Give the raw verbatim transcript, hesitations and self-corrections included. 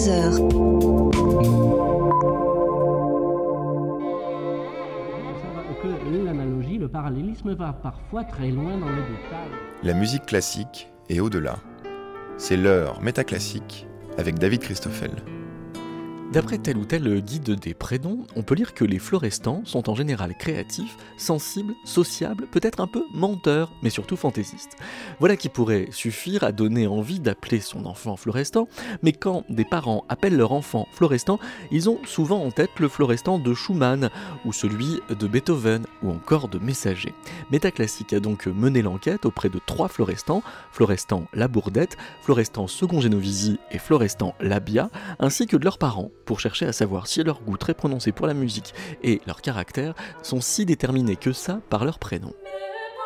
vingt-deux heures. Que l'analogie, le parallélisme va parfois très loin dans les détails. La musique classique est au-delà. C'est l'heure métaclassique avec David Christoffel. D'après tel ou tel guide des prénoms, on peut lire que les florestans sont en général créatifs, sensibles, sociables, peut-être un peu menteurs, mais surtout fantaisistes. Voilà qui pourrait suffire à donner envie d'appeler son enfant florestan, mais quand des parents appellent leur enfant florestan, ils ont souvent en tête le florestan de Schumann, ou celui de Beethoven, ou encore de Messager. Métaclassique a donc mené l'enquête auprès de trois florestans, Florestan Labourdette, Florestan Second Genovisi et Florestan Labia, ainsi que de leurs parents, pour chercher à savoir si leur goût très prononcé pour la musique et leur caractère sont si déterminés que ça par leur prénom.